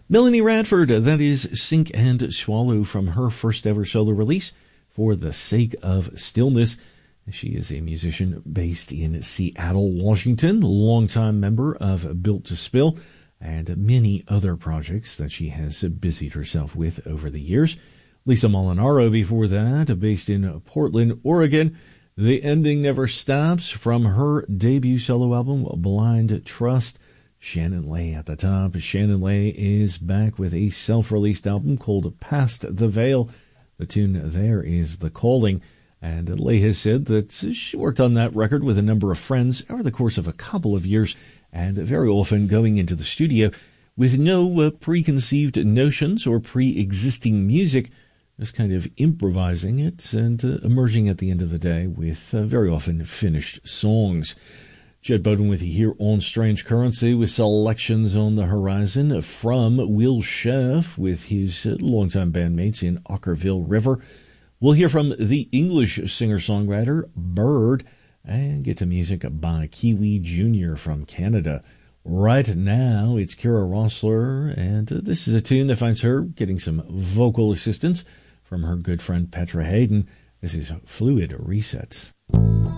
Melanie Radford, that is Sink and Swallow from her first ever solo release, For the Sake of Stillness. She is a musician based in Seattle, Washington, longtime member of Built to Spill, and many other projects that she has busied herself with over the years. Lisa Molinaro before that, based in Portland, Oregon. The Ending Never Stops from her debut solo album, Blind Trust. Shannon Lay at the top. Shannon Lay is back with a self-released album called Past the Veil. The tune there is The Calling. And Lay has said that she worked on that record with a number of friends over the course of a couple of years, and very often going into the studio with no preconceived notions or pre-existing music, just kind of improvising it and emerging at the end of the day with very often finished songs. Jed Bowden with you here on Strange Currency with selections on the horizon from Will Sheff with his longtime bandmates in Ockerville River. We'll hear from the English singer-songwriter Bird and get to music by Kiwi Jr. from Canada. Right now, it's Kira Rossler, and this is a tune that finds her getting some vocal assistance from her good friend Petra Hayden. This is Fluid Resets.